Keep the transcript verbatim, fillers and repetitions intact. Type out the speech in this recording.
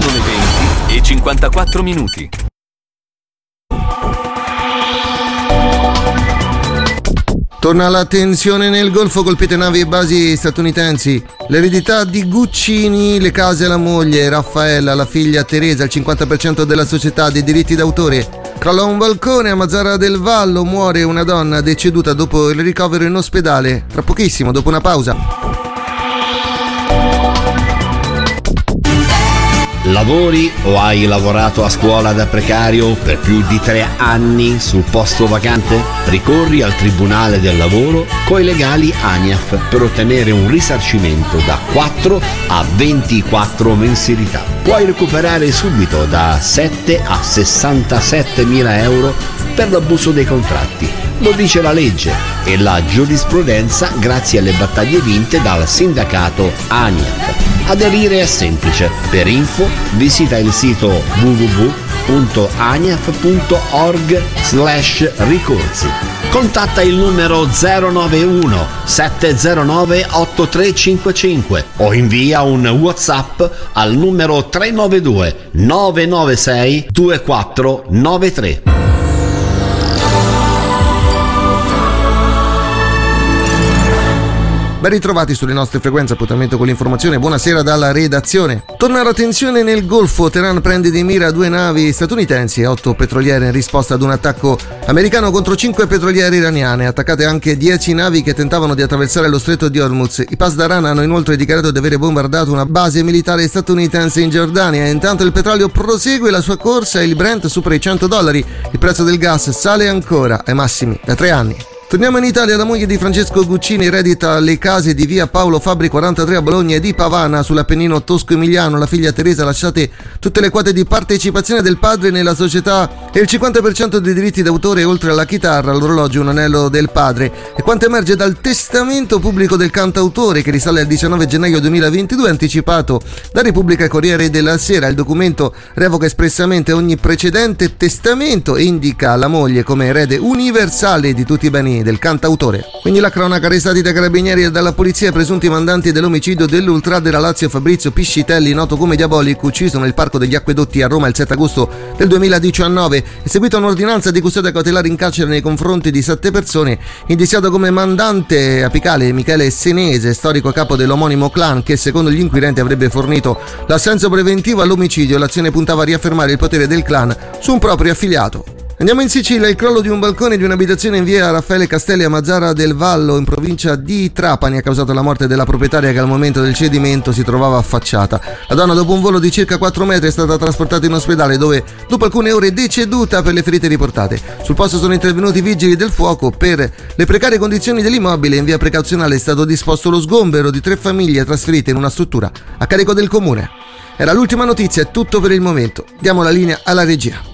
Sono le venti e cinquantaquattro minuti. Torna la tensione nel Golfo, colpite navi e basi statunitensi. L'eredità di Guccini, le case alla moglie, Raffaella, la figlia Teresa, il cinquanta per cento della società dei diritti d'autore. Crolla un balcone a Mazara del Vallo, muore una donna deceduta dopo il ricovero in ospedale. Tra pochissimo, dopo una pausa. Lavori o hai lavorato a scuola da precario per più di tre anni sul posto vacante? Ricorri al Tribunale del Lavoro coi legali ANIAF per ottenere un risarcimento da quattro a ventiquattro mensilità. Puoi recuperare subito da sette a sessantasette mila euro per l'abuso dei contratti. Lo dice la legge e la giurisprudenza grazie alle battaglie vinte dal sindacato ANIAF. Aderire è semplice. Per info visita il sito w w w punto aniaf punto org slash ricorsi. Contatta il numero zero nove uno sette zero nove otto tre cinque cinque o invia un WhatsApp al numero tre nove due nove nove sei due quattro nove tre. Ben ritrovati sulle nostre frequenze, appuntamento con l'informazione. Buonasera dalla redazione. Torna la tensione nel Golfo. Teheran prende di mira due navi statunitensi e otto petroliere in risposta ad un attacco americano contro cinque petroliere iraniane. Attaccate anche dieci navi che tentavano di attraversare lo stretto di Hormuz. I Pasdaran hanno inoltre dichiarato di avere bombardato una base militare statunitense in Giordania. Intanto il petrolio prosegue la sua corsa e il Brent supera i cento dollari. Il prezzo del gas sale ancora ai massimi da tre anni. Torniamo in Italia. La moglie di Francesco Guccini eredita le case di via Paolo Fabbri quarantatré a Bologna e di Pavana sull'Appennino tosco-emiliano. La figlia Teresa lasciate tutte le quote di partecipazione del padre nella società e il cinquanta per cento dei diritti d'autore, oltre alla chitarra, l'orologio, un anello del padre. E quanto emerge dal testamento pubblico del cantautore, che risale al diciannove gennaio duemilaventidue, anticipato da Repubblica e Corriere della Sera. Il documento revoca espressamente ogni precedente testamento e indica la moglie come erede universale di tutti i beni del cantautore. Quindi la cronaca: arrestati dai carabinieri e dalla polizia i presunti mandanti dell'omicidio dell'ultra della Lazio Fabrizio Piscitelli, noto come Diabolic, ucciso nel Parco degli Acquedotti a Roma il sette agosto del duemiladiciannove. È seguita un'ordinanza di custodia cautelare in carcere nei confronti di sette persone, indiziato come mandante apicale Michele Senese, storico capo dell'omonimo clan, che secondo gli inquirenti avrebbe fornito l'assenso preventivo all'omicidio. L'azione puntava a riaffermare il potere del clan su un proprio affiliato. Andiamo in Sicilia. Il crollo di un balcone di un'abitazione in via Raffaele Castelli a Mazara del Vallo, in provincia di Trapani, ha causato la morte della proprietaria, che al momento del cedimento si trovava affacciata. La donna, dopo un volo di circa quattro metri, è stata trasportata in ospedale, dove dopo alcune ore è deceduta per le ferite riportate. Sul posto sono intervenuti i vigili del fuoco. Per le precarie condizioni dell'immobile, in via precauzionale è stato disposto lo sgombero di tre famiglie trasferite in una struttura a carico del comune. Era l'ultima notizia, è tutto per il momento. Diamo la linea alla regia.